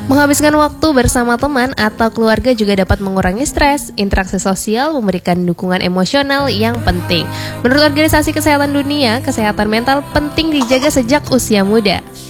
Menghabiskan waktu bersama teman atau keluarga juga dapat mengurangi stres. Interaksi sosial memberikan dukungan emosional yang penting. Menurut Organisasi Kesehatan Dunia, kesehatan mental penting dijaga sejak usia muda.